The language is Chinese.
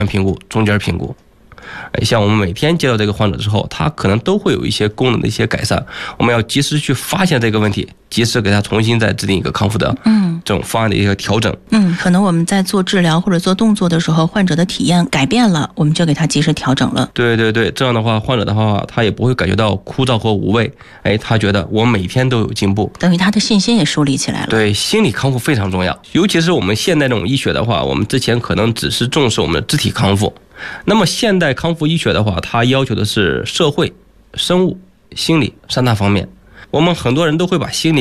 评估、中间评估。像我们每天接到这个患者之后，他可能都会有一些功能的一些改善，我们要及时去发现这个问题，及时给他重新再制定一个康复的这种方案的一个调整。 可能我们在做治疗或者做动作的时候，患者的体验改变了，我们就给他及时调整了。 对，这样的话，患者的话他也不会感觉到枯燥和无味，他觉得我每天都有进步， 等于他的信心也树立起来了。 对，心理康复非常重要，尤其是我们现代这种医学的话，我们之前可能只是重视我们的肢体康复，那么现代康复医学的话，它要求的是社会、生物、心理3大方面。我们很多人都会把心理